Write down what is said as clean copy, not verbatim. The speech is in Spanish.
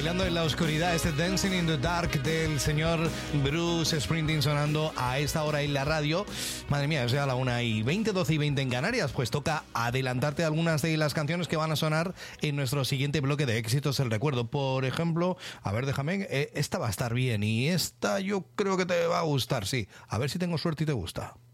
Bailando en la oscuridad, este Dancing in the Dark del señor Bruce Springsteen sonando a esta hora en la radio. Madre mía, es ya la 1:20, 12:20 en Canarias. Pues toca adelantarte algunas de las canciones que van a sonar en nuestro siguiente bloque de éxitos del recuerdo. Por ejemplo, a ver, déjame, esta va a estar bien y esta yo creo que te va a gustar, sí. A ver si tengo suerte y te gusta.